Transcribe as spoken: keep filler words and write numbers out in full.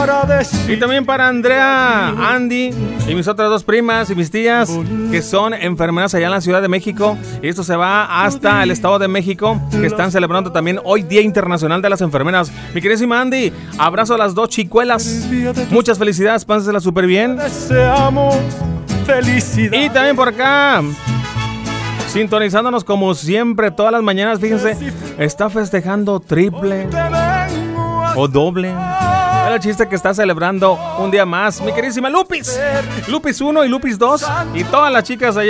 Y también para Andrea, Andy y mis otras dos primas y mis tías que son enfermeras allá en la Ciudad de México. Y esto se va hasta el Estado de México, que están celebrando también hoy Día Internacional de las Enfermeras. Mi queridísima Andy, abrazo a las dos chicuelas. Muchas felicidades, pásensela súper bien. Y también por acá, sintonizándonos como siempre todas las mañanas, fíjense, está festejando triple o doble. El chiste que está celebrando un día más, mi queridísima Lupis. Lupis uno y Lupis dos y todas las chicas allá